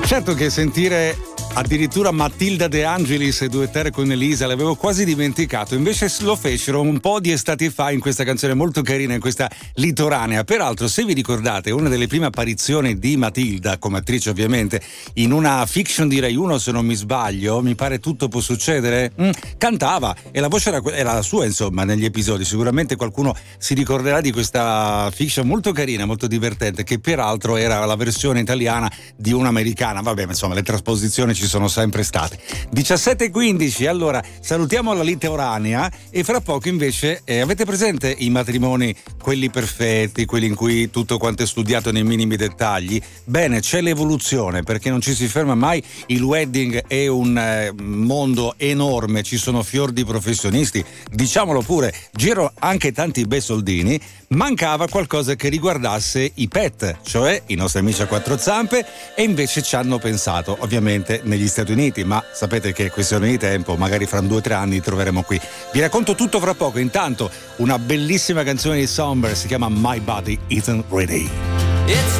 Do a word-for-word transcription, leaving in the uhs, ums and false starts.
Certo che sentire addirittura Matilda De Angelis e duettare con Elisa l'avevo quasi dimenticato, invece lo fecero un po' di estati fa in questa canzone molto carina, in questa litoranea. Peraltro, se vi ricordate, una delle prime apparizioni di Matilda come attrice, ovviamente in una fiction di Rai uno, se non mi sbaglio, mi pare Tutto può succedere, mm, cantava e la voce era, era la sua, insomma, negli episodi. Sicuramente qualcuno si ricorderà di questa fiction molto carina, molto divertente, che peraltro era la versione italiana di un'americana. Vabbè, insomma, le trasposizioni ci sono sempre state. diciassette e quindici, allora salutiamo la litoranea e fra poco invece eh, avete presente i matrimoni, quelli perfetti, quelli in cui tutto quanto è studiato nei minimi dettagli? Bene, c'è l'evoluzione, perché non ci si ferma mai. Il wedding è un eh, mondo enorme, ci sono fior di professionisti, diciamolo pure, giro anche tanti bei soldini. Mancava qualcosa che riguardasse i pet, cioè i nostri amici a quattro zampe, e invece ci hanno pensato, ovviamente negli Stati Uniti, ma sapete che è questione di tempo, magari fra due o tre anni li troveremo qui. Vi racconto tutto fra poco. Intanto una bellissima canzone di Somber, si chiama My Body Isn't Ready. It's